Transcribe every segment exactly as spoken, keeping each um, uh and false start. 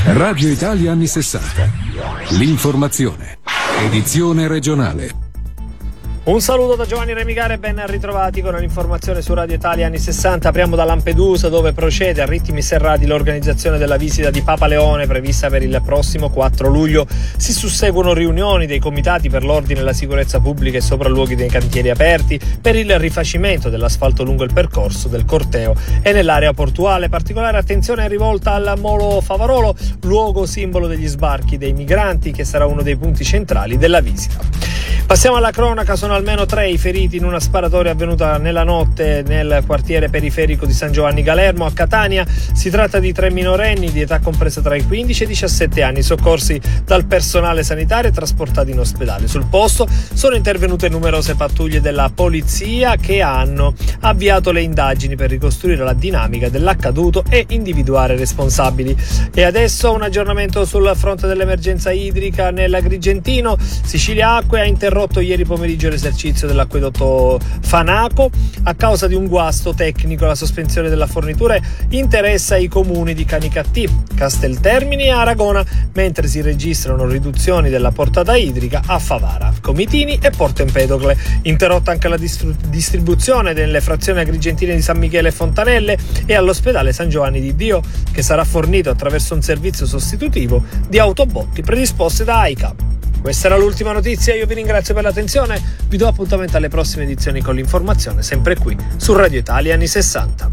Radio Italia anni sessanta. L'informazione. Edizione regionale. Un saluto da Giovanni Remigare e ben ritrovati con l'informazione su Radio Italia anni sessanta. Apriamo da Lampedusa, dove procede a ritmi serrati l'organizzazione della visita di Papa Leone prevista per il prossimo quattro luglio. Si susseguono riunioni dei comitati per l'ordine e la sicurezza pubblica e sopralluoghi dei cantieri aperti per il rifacimento dell'asfalto lungo il percorso del corteo e nell'area portuale. Particolare attenzione è rivolta al Molo Favarolo, luogo simbolo degli sbarchi dei migranti, che sarà uno dei punti centrali della visita. Passiamo alla cronaca. Sono almeno tre i feriti in una sparatoria avvenuta nella notte nel quartiere periferico di San Giovanni Galermo a Catania. Si tratta di tre minorenni di età compresa tra i quindici e i diciassette anni, soccorsi dal personale sanitario e trasportati in ospedale. Sul posto sono intervenute numerose pattuglie della polizia che hanno avviato le indagini per ricostruire la dinamica dell'accaduto e individuare responsabili. E adesso un aggiornamento sul fronte dell'emergenza idrica nell'Agrigentino. Sicilia Acque ha interrotto ieri pomeriggio l'esercizio dell'acquedotto Fanaco a causa di un guasto tecnico. La sospensione della fornitura interessa i comuni di Canicattì, Casteltermini e Aragona, mentre si registrano riduzioni della portata idrica a Favara, Comitini e Porto Empedocle. Interrotta anche la distru- distribuzione delle frazioni agrigentine di San Michele e Fontanelle e all'ospedale San Giovanni di Dio, che sarà fornito attraverso un servizio sostitutivo di autobotti predisposti da AICA. Questa era l'ultima notizia, io vi ringrazio per l'attenzione, vi do appuntamento alle prossime edizioni con l'informazione, sempre qui su Radio Italia anni sessanta.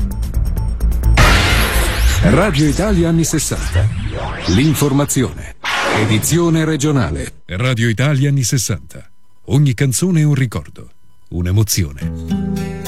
Radio Italia anni sessanta. L'informazione. Edizione regionale. Radio Italia anni sessanta. Ogni canzone è un ricordo, un'emozione.